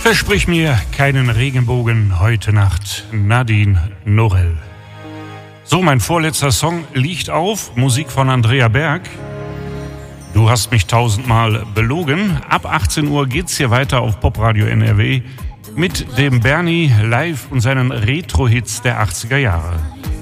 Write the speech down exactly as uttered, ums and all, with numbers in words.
Versprich mir keinen Regenbogen heute Nacht, Nadine Norell. So, mein vorletzter Song liegt auf, Musik von Andrea Berg. Du hast mich tausendmal belogen. Ab achtzehn Uhr geht's hier weiter auf Popradio N R W mit dem Bernie live und seinen Retro-Hits der achtziger Jahre.